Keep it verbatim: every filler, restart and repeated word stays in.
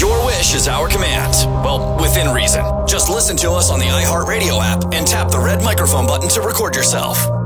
Your wish is our command. Well, within reason. Just listen to us on the iHeartRadio app and tap the red microphone button to record yourself.